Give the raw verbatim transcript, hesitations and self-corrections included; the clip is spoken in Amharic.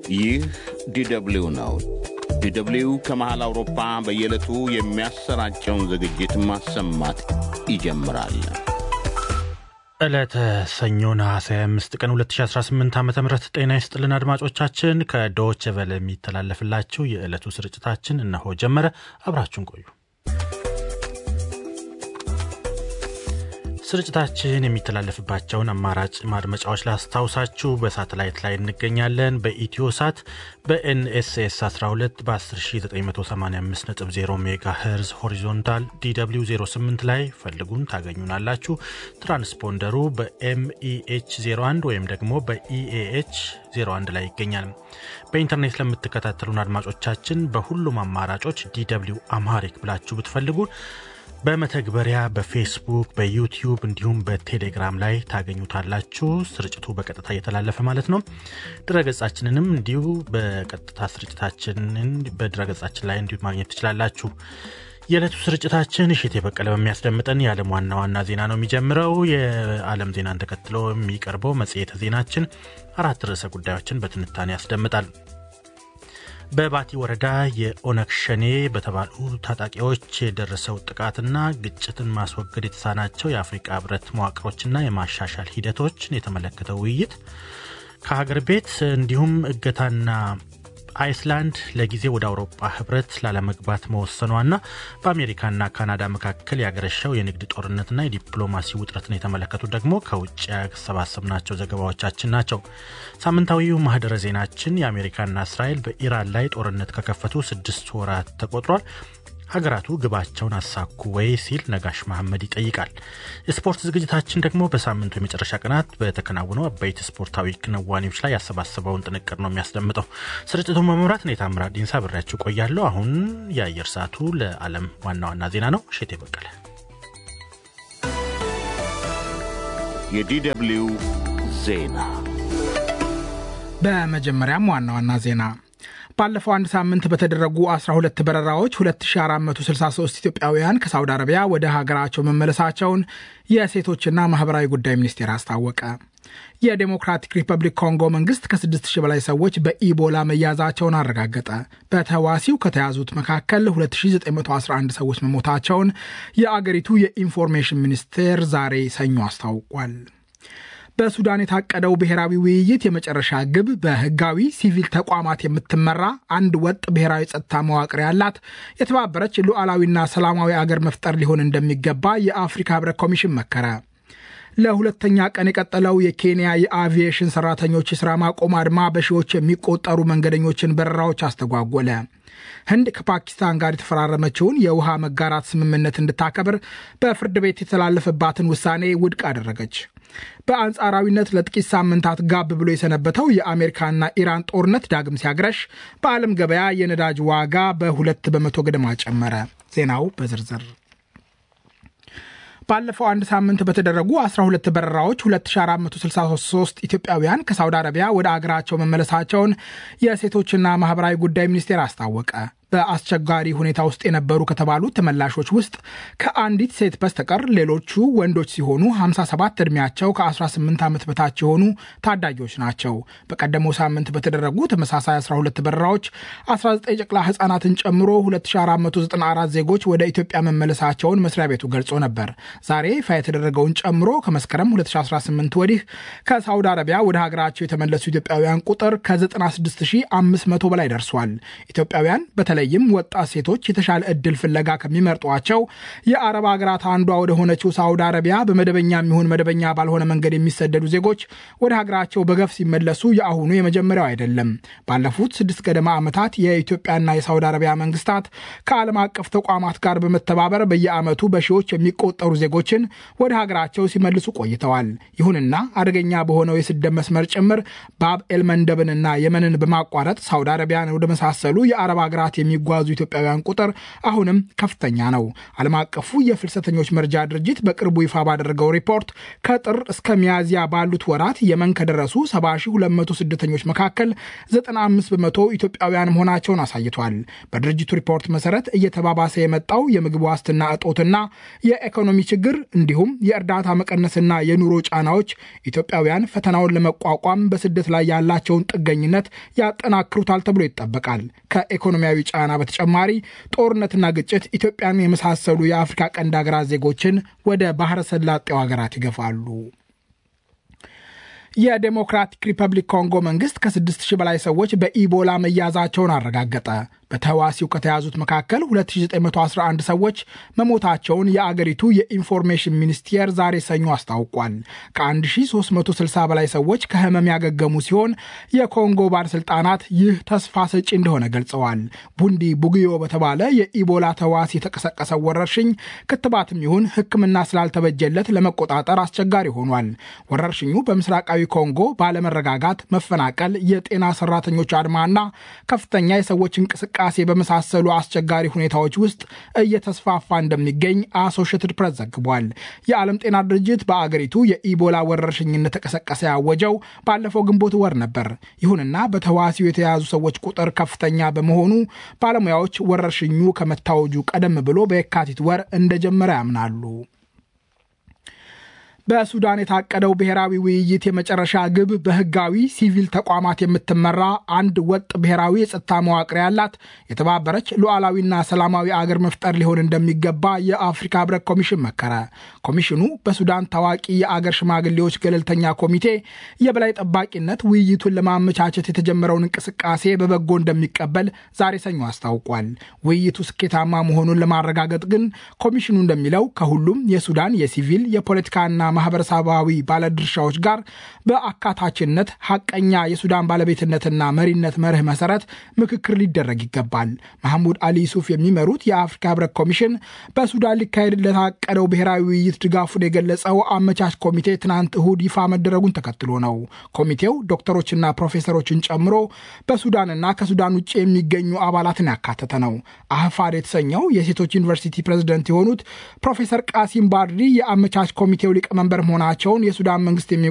ይህ ዲደብሊው ነው። ዲደብሊው ከመሃል አውሮፓ በየዕለቱ የሚያሰራጨውን ዝግጅት ማሰማት ይጀምራል። ዕለተ ሰኞ ነሐሴ አምስት ቀን ሁለት ሺህ አስራ ስምንት ዓመተ ምህረት ጤና ይስጥልን አድማጮቻችን። ከዶይቼ ቬለ የሚተላለፍላችሁ የዕለቱ ስርጭታችን እነሆ ጀመረ። አብራችሁን ቆዩ። ስርጭታችን የሚተላለፍባቸውን አማራጭ ማድመጫዎች ላስታውሳችሁ። በሳተላይት ላይ እንገኛለን። በኢትዮሳት በኤንኤስኤስ አስራ ሁለት በ1ዘጠኝ መቶ ሰማንያ አምስት ነጥብ ዜሮ ሜጋሄርዝ ሆሪዞንታል ዲደብሊው ዜሮ ስምንት ላይ ፈልጉን ታገኙናላችሁ። ትራንስፖንደሩ በኤምኢኤች ዜሮ አንድ ወይም ደግሞ በኢኤኤች ዜሮ አንድ ላይ ይገኛል። በኢንተርኔት ለምትከታተሉን አድማጮቻችን በሁሉም አማራጮች ዲደብሊው አምሃሪክ ብላችሁ ብትፈልጉ በመተግበሪያ በፌስቡክ በዩቲዩብ እንዲሁም በቴሌግራም ላይ ታገኙታላችሁ። ስርጭቱ በቀጥታ እየተላለፈ ማለት ነው። ድረገጻችንንም እንዲሁ በቀጥታ ስርጭታችንን በድረገጻችን ላይ እንዲሁ ማግኘት ትችላላችሁ። የዕለቱ ስርጭታችን እሺ ተበቀለ በሚያስደምጠን የዓለም ዋና ዋና ዜና ነው የሚጀምረው። የዓለም ዜናን ተከትሎ የሚቀርበው መጽሔተ ዜናችን አራት ርዕሰ ጉዳዮችን በትንታኔ ያስደምጣል። በባቲ ወረዳ የኦነግ ሸኔ በተባሉ ታጣቂዎች የደረሰው ጥቃትና ግጭትን ማስወገድ የተሳናቸው የአፍሪካ ህብረት መዋቅሮችና የማሻሻል ሂደቶችን የተመለከተ ውይይት፣ ከሀገር ቤት እንዲሁም እገታና አይስላንድ ለጊዜ ወደ አውሮፓ ህብረት ላለመግባት መወሰኗና በአሜሪካና ካናዳ መካከል ያገረሸው የንግድ ጦርነትና የዲፕሎማሲ ውጥረትን የተመለከቱ ደግሞ ከውጭ ያሰባሰብናቸው ዘገባዎቻችን ናቸው። ሳምንታዊው ማህደረ ዜናችን የአሜሪካና እስራኤል በኢራን ላይ ጦርነት ከከፈቱ ስድስት ወራት ተቆጥሯል። ሀገራቱ ግባቸውን አሳኩ ወይ ሲል ነጋሽ መሐመድ ይጠይቃል። የስፖርት ዝግጅታችን ደግሞ በሳምንቱ የመጨረሻ ቀናት በተከናወኑ አበይት ስፖርታዊ ክንዋኔዎች ላይ ያሰባሰበውን ጥንቅር ነው የሚያስደምጠው። ስርጭቱን በመምራት እኔ ታምራት ዲንሳ አብሬያችሁ ቆያለሁ። አሁን የአየር ሰዓቱ ለዓለም ዋና ዋና ዜና ነው። እሺ ተበቀለ። የዲደብሊው ዜና። በመጀመሪያም ዋና ዋና ዜና ባለፈው አንድ ሳምንት በተደረጉ አስራ ሁለት በረራዎች ሁለት ሺህ አራት መቶ ስልሳ ሶስት ኢትዮጵያውያን ከሳውዲ አረቢያ ወደ ሀገራቸው መመለሳቸውን የሴቶችና ማህበራዊ ጉዳይ ሚኒስቴር አስታወቀ። የዴሞክራቲክ ሪፐብሊክ ኮንጎ መንግስት ከስድስት ሺህ በላይ ሰዎች በኢቦላ መያዛቸውን አረጋገጠ። በተዋሲው ከተያዙት መካከል ሁለት ሺህ ዘጠኝ መቶ አስራ አንድ ሰዎች መሞታቸውን የአገሪቱ የኢንፎርሜሽን ሚኒስቴር ዛሬ ሰኞ አስታውቋል። በሱዳን የታቀደው ብሔራዊ ውይይት የመጨረሻ ግብ በህጋዊ ሲቪል ተቋማት የምትመራ አንድ ወጥ ብሔራዊ ጸጥታ መዋቅር ያላት የተባበረች ሉዓላዊና ሰላማዊ አገር መፍጠር ሊሆን እንደሚገባ የአፍሪካ ህብረት ኮሚሽን መከረ። ለሁለተኛ ቀን የቀጠለው የኬንያ የአቪዬሽን ሰራተኞች የሥራ ማቆም አድማ በሺዎች የሚቆጠሩ መንገደኞችን በረራዎች አስተጓጎለ። ህንድ ከፓኪስታን ጋር የተፈራረመችውን የውሃ መጋራት ስምምነት እንድታከብር በፍርድ ቤት የተላለፈባትን ውሳኔ ውድቅ አደረገች። በአንጻራዊነት ለጥቂት ሳምንታት ጋብ ብሎ የሰነበተው የአሜሪካና ኢራን ጦርነት ዳግም ሲያግረሽ በዓለም ገበያ የነዳጅ ዋጋ በሁለት በመቶ ገደማ ጨመረ። ዜናው በዝርዝር። ባለፈው አንድ ሳምንት በተደረጉ አስራ ሁለት በረራዎች ሁለት ሺህ አራት መቶ ስልሳ ሶስት ኢትዮጵያውያን ከሳውዲ አረቢያ ወደ አገራቸው መመለሳቸውን የሴቶችና ማህበራዊ ጉዳይ ሚኒስቴር አስታወቀ። በአስቸጋሪ ሁኔታ ውስጥ የነበሩ ከተባሉ ተመላሾች ውስጥ ከአንዲት ሴት በስተቀር ሌሎቹ ወንዶች ሲሆኑ ሃምሳ ሰባት እድሜያቸው ከ18 ዓመት በታች የሆኑ ታዳጊዎች ናቸው። በቀደመው ሳምንት በተደረጉ ተመሳሳይ አስራ ሁለት በረራዎች አስራ ዘጠኝ ጨቅላ ህጻናትን ጨምሮ ሁለት ሺህ አራት መቶ ዘጠና አራት ዜጎች ወደ ኢትዮጵያ መመለሳቸውን መስሪያ ቤቱ ገልጾ ነበር። ዛሬ ይፋ የተደረገውን ጨምሮ ከመስከረም ሁለት ሺህ አስራ ስምንት ወዲህ ከሳውዲ አረቢያ ወደ ሀገራቸው የተመለሱ ኢትዮጵያውያን ቁጥር ከዘጠና ስድስት ሺህ አምስት መቶ በላይ ደርሷል። ኢትዮጵያውያን በተለይም ወጣት ሴቶች የተሻለ እድል ፍለጋ ከሚመርጧቸው የአረብ ሀገራት አንዷ ወደ ሆነችው ሳውዲ አረቢያ በመደበኛ የሚሆን መደበኛ ባልሆነ መንገድ የሚሰደዱ ዜጎች ወደ ሀገራቸው በገፍ ሲመለሱ የአሁኑ የመጀመሪያው አይደለም። ባለፉት ስድስት ገደማ ዓመታት የኢትዮጵያና የሳውዲ አረቢያ መንግስታት ከዓለም አቀፍ ተቋማት ጋር በመተባበር በየዓመቱ በሺዎች የሚቆጠሩ ዜጎችን ወደ ሀገራቸው ሲመልሱ ቆይተዋል። ይሁንና አደገኛ በሆነው የስደት መስመር ጭምር ባብ ኤል መንደብንና የመንን በማቋረጥ ሳውዲ አረቢያን ወደ መሳሰሉ የአረብ ሀገራት የሚጓዙ ኢትዮጵያውያን ቁጥር አሁንም ከፍተኛ ነው። ዓለም አቀፉ የፍልሰተኞች መርጃ ድርጅት በቅርቡ ይፋ ባደረገው ሪፖርት ከጥር እስከ ሚያዝያ ባሉት ወራት የመን ከደረሱ ሰባ ሺህ ሁለት መቶ ስደተኞች መካከል ዘጠና አምስት በመቶ ኢትዮጵያውያን መሆናቸውን አሳይቷል። በድርጅቱ ሪፖርት መሰረት እየተባባሰ የመጣው የምግብ ዋስትና እጦትና የኢኮኖሚ ችግር እንዲሁም የእርዳታ መቀነስና የኑሮ ጫናዎች ኢትዮጵያውያን ፈተናውን ለመቋቋም በስደት ላይ ያላቸውን ጥገኝነት ያጠናክሩታል ተብሎ ይጠበቃል። ከኢኮኖሚያዊ ጫና በተጨማሪ ጦርነትና ግጭት ኢትዮጵያን የመሳሰሉ የአፍሪካ ቀንድ ሀገራት ዜጎችን ወደ ባህረ ሰላጤው ሀገራት ይገፋሉ። የዴሞክራቲክ ሪፐብሊክ ኮንጎ መንግስት ከስድስት ሺህ በላይ ሰዎች በኢቦላ መያዛቸውን አረጋገጠ። በተዋሲው ከተያዙት መካከል ሁለት ሺህ ዘጠኝ መቶ አስራ አንድ ሰዎች መሞታቸውን የአገሪቱ የኢንፎርሜሽን ሚኒስቴር ዛሬ ሰኞ አስታውቋል። ከ1360 በላይ ሰዎች ከህመም ያገገሙ ሲሆን የኮንጎ ባለስልጣናት ይህ ተስፋ ሰጪ እንደሆነ ገልጸዋል። ቡንዲ ቡግዮ በተባለ የኢቦላ ተዋሲ የተቀሰቀሰው ወረርሽኝ ክትባትም ይሁን ሕክምና ስላልተበጀለት ለመቆጣጠር አስቸጋሪ ሆኗል። ወረርሽኙ በምስራቃዊ ኮንጎ ባለመረጋጋት፣ መፈናቀል፣ የጤና ሰራተኞች አድማና ከፍተኛ የሰዎች እንቅስቃሴ ቃሴ በመሳሰሉ አስቸጋሪ ሁኔታዎች ውስጥ እየተስፋፋ እንደሚገኝ አሶሺየትድ ፕሬስ ዘግቧል። የዓለም ጤና ድርጅት በአገሪቱ የኢቦላ ወረርሽኝ እንደተቀሰቀሰ ያወጀው ባለፈው ግንቦት ወር ነበር። ይሁንና በተዋሲው የተያዙ ሰዎች ቁጥር ከፍተኛ በመሆኑ ባለሙያዎች ወረርሽኙ ከመታወጁ ቀደም ብሎ በየካቲት ወር እንደጀመረ ያምናሉ። በሱዳን የታቀደው ብሔራዊ ውይይት የመጨረሻ ግብ በህጋዊ ሲቪል ተቋማት የምትመራ አንድ ወጥ ብሔራዊ የጸጥታ መዋቅር ያላት የተባበረች ሉዓላዊና ሰላማዊ አገር መፍጠር ሊሆን እንደሚገባ የአፍሪካ ህብረት ኮሚሽን መከረ። ኮሚሽኑ በሱዳን ታዋቂ የአገር ሽማግሌዎች ገለልተኛ ኮሚቴ የበላይ ጠባቂነት ውይይቱን ለማመቻቸት የተጀመረውን እንቅስቃሴ በበጎ እንደሚቀበል ዛሬ ሰኞ አስታውቋል። ውይይቱ ስኬታማ መሆኑን ለማረጋገጥ ግን ኮሚሽኑ እንደሚለው ከሁሉም የሱዳን የሲቪል የፖለቲካና ማህበረሰባዊ ባለድርሻዎች ጋር በአካታችነት ሐቀኛ የሱዳን ባለቤትነትና መሪነት መርህ መሰረት ምክክር ሊደረግ ይገባል። መሐሙድ አሊ ዩሱፍ የሚመሩት የአፍሪካ ህብረት ኮሚሽን በሱዳን ሊካሄድ ለታቀደው ብሔራዊ ውይይት ድጋፉን የገለጸው አመቻች ኮሚቴ ትናንት እሁድ ይፋ መደረጉን ተከትሎ ነው። ኮሚቴው ዶክተሮችና ፕሮፌሰሮችን ጨምሮ በሱዳንና ከሱዳን ውጭ የሚገኙ አባላትን ያካተተ ነው። አህፋድ የተሰኘው የሴቶች ዩኒቨርሲቲ ፕሬዝዳንት የሆኑት ፕሮፌሰር ቃሲም ባድሪ የአመቻች ኮሚቴው ሊቀመንበር መሆናቸውን የሱዳን መንግስት